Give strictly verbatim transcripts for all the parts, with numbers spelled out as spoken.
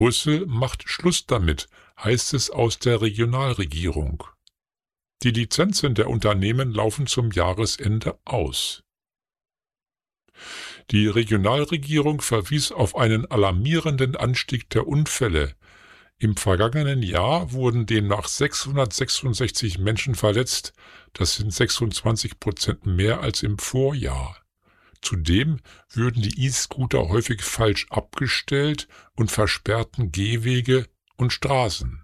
Brüssel macht Schluss damit, heißt es aus der Regionalregierung. Die Lizenzen der Unternehmen laufen zum Jahresende aus. Die Regionalregierung verwies auf einen alarmierenden Anstieg der Unfälle. Im vergangenen Jahr wurden demnach sechshundertsechsundsechzig Menschen verletzt, das sind sechsundzwanzig Prozent mehr als im Vorjahr. Zudem würden die E-Scooter häufig falsch abgestellt und versperrten Gehwege und Straßen.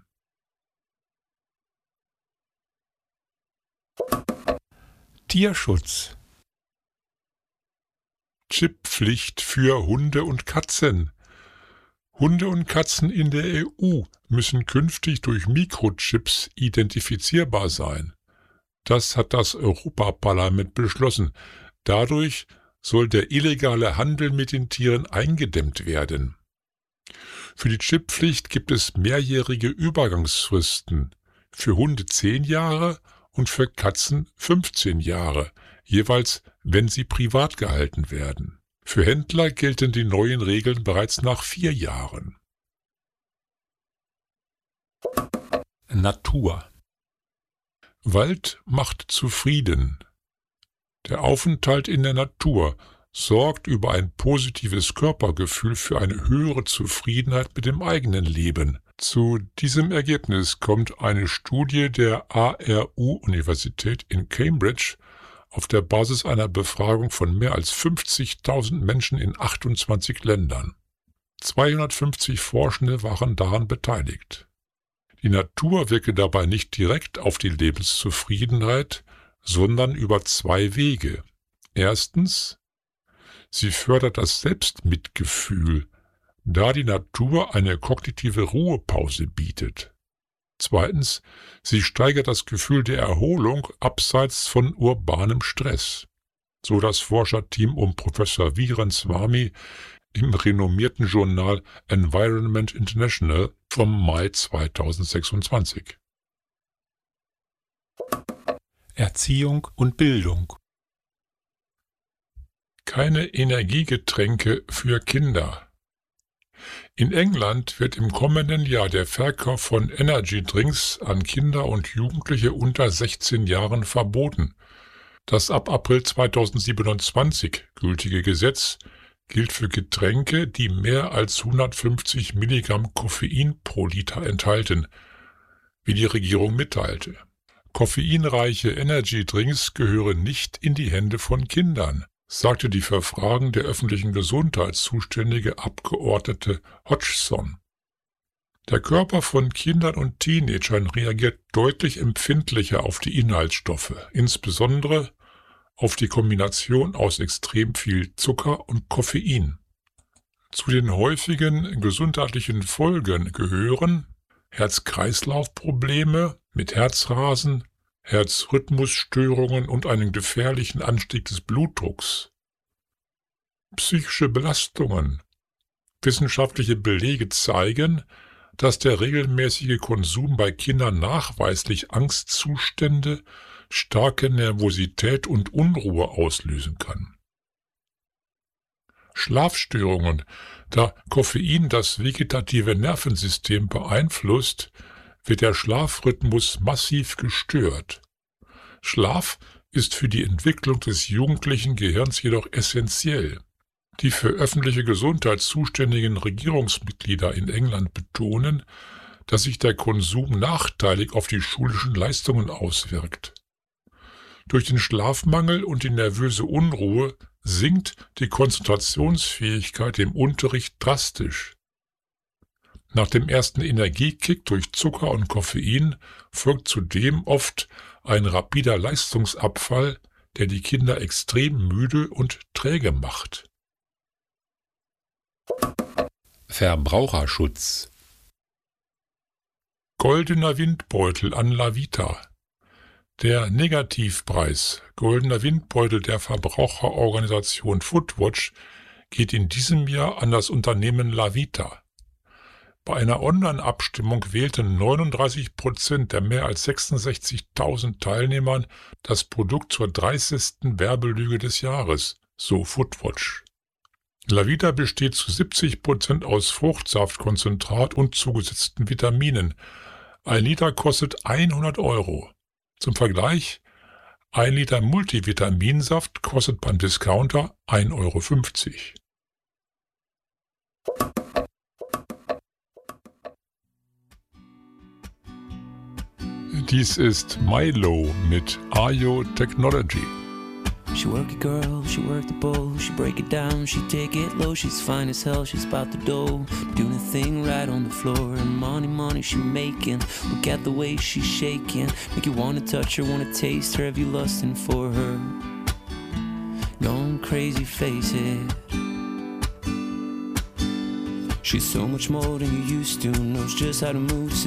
Tierschutz. Chipppflicht für Hunde und Katzen. Hunde und Katzen in der E U müssen künftig durch Mikrochips identifizierbar sein. Das hat das Europaparlament beschlossen. Dadurch soll der illegale Handel mit den Tieren eingedämmt werden. Für die Chipppflicht gibt es mehrjährige Übergangsfristen, für Hunde zehn Jahre und für Katzen fünfzehn Jahre, jeweils wenn sie privat gehalten werden. Für Händler gelten die neuen Regeln bereits nach vier Jahren. Natur. Wald macht zufrieden. Der Aufenthalt in der Natur sorgt über ein positives Körpergefühl für eine höhere Zufriedenheit mit dem eigenen Leben. Zu diesem Ergebnis kommt eine Studie der A R U-Universität in Cambridge auf der Basis einer Befragung von mehr als fünfzigtausend Menschen in achtundzwanzig Ländern. zweihundertfünfzig Forschende waren daran beteiligt. Die Natur wirke dabei nicht direkt auf die Lebenszufriedenheit, sondern über zwei Wege. Erstens, sie fördert das Selbstmitgefühl, da die Natur eine kognitive Ruhepause bietet. Zweitens, sie steigert das Gefühl der Erholung abseits von urbanem Stress, so das Forscherteam um Professor Viren Swamy im renommierten Journal Environment International vom Mai zweitausendsechsundzwanzig. Erziehung und Bildung. Keine Energiegetränke für Kinder. In England wird im kommenden Jahr der Verkauf von Energy Drinks an Kinder und Jugendliche unter sechzehn Jahren verboten. Das ab April zweitausendsiebenundzwanzig gültige Gesetz gilt für Getränke, die mehr als hundertfünfzig Milligramm Koffein pro Liter enthalten, wie die Regierung mitteilte. Koffeinreiche Energy Drinks gehören nicht in die Hände von Kindern, sagte die für Fragen der öffentlichen Gesundheit zuständige Abgeordnete Hodgson. Der Körper von Kindern und Teenagern reagiert deutlich empfindlicher auf die Inhaltsstoffe, insbesondere auf die Kombination aus extrem viel Zucker und Koffein. Zu den häufigen gesundheitlichen Folgen gehören Herz-Kreislauf-Probleme mit Herzrasen, Herzrhythmusstörungen und einen gefährlichen Anstieg des Blutdrucks. Psychische Belastungen. Wissenschaftliche Belege zeigen, dass der regelmäßige Konsum bei Kindern nachweislich Angstzustände, starke Nervosität und Unruhe auslösen kann. Schlafstörungen. Da Koffein das vegetative Nervensystem beeinflusst, wird der Schlafrhythmus massiv gestört. Schlaf ist für die Entwicklung des jugendlichen Gehirns jedoch essentiell. Die für öffentliche Gesundheit zuständigen Regierungsmitglieder in England betonen, dass sich der Konsum nachteilig auf die schulischen Leistungen auswirkt. Durch den Schlafmangel und die nervöse Unruhe sinkt die Konzentrationsfähigkeit im Unterricht drastisch. Nach dem ersten Energiekick durch Zucker und Koffein folgt zudem oft ein rapider Leistungsabfall, der die Kinder extrem müde und träge macht. Verbraucherschutz. Goldener Windbeutel an Lavita. Der Negativpreis Goldener Windbeutel der Verbraucherorganisation Foodwatch geht in diesem Jahr an das Unternehmen Lavita. Bei einer Online-Abstimmung wählten neununddreißig Prozent der mehr als sechsundsechzigtausend Teilnehmern das Produkt zur dreißigsten Werbelüge des Jahres, so Foodwatch. Lavita besteht zu siebzig Prozent aus Fruchtsaftkonzentrat und zugesetzten Vitaminen. Ein Liter kostet hundert Euro. Zum Vergleich, ein Liter Multivitaminsaft kostet beim Discounter ein Euro fünfzig. Dies ist Milo mit Ayo Technology. She work it, girl, she work the bowl, she break it down, she take it low, she's fine as hell, she's about the dough, doing the thing right on the floor, and money, money she making, look at the way she's shaking, make you wanna touch her, wanna taste her, have you lusting for her, going crazy, face it. She's so much more than you used to, knows just how to move.